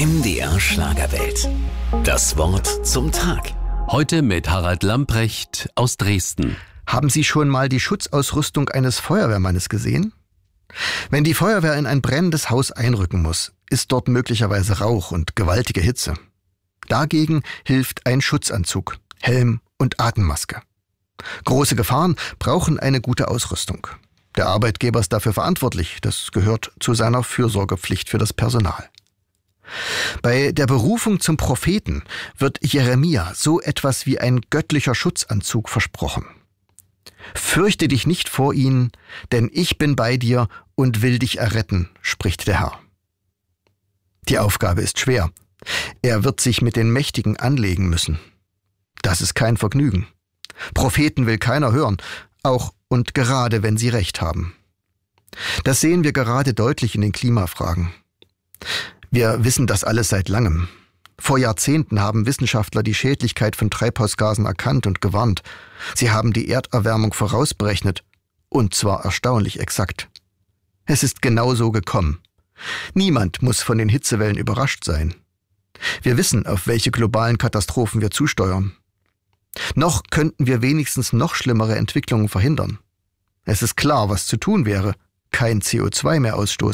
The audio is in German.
MDR Schlagerwelt. Das Wort zum Tag. Heute mit Harald Lamprecht aus Dresden. Haben Sie schon mal die Schutzausrüstung eines Feuerwehrmannes gesehen? Wenn die Feuerwehr in ein brennendes Haus einrücken muss, ist dort möglicherweise Rauch und gewaltige Hitze. Dagegen hilft ein Schutzanzug, Helm und Atemmaske. Große Gefahren brauchen eine gute Ausrüstung. Der Arbeitgeber ist dafür verantwortlich. Das gehört zu seiner Fürsorgepflicht für das Personal. Bei der Berufung zum Propheten wird Jeremia so etwas wie ein göttlicher Schutzanzug versprochen. Fürchte dich nicht vor ihnen, denn ich bin bei dir und will dich erretten, spricht der Herr. Die Aufgabe ist schwer. Er wird sich mit den Mächtigen anlegen müssen. Das ist kein Vergnügen. Propheten will keiner hören, auch und gerade wenn sie recht haben. Das sehen wir gerade deutlich in den Klimafragen. Wir wissen das alles seit langem. Vor Jahrzehnten haben Wissenschaftler die Schädlichkeit von Treibhausgasen erkannt und gewarnt. Sie haben die Erderwärmung vorausberechnet, und zwar erstaunlich exakt. Es ist genau so gekommen. Niemand muss von den Hitzewellen überrascht sein. Wir wissen, auf welche globalen Katastrophen wir zusteuern. Noch könnten wir wenigstens noch schlimmere Entwicklungen verhindern. Es ist klar, was zu tun wäre: kein CO2 mehr ausstoßen.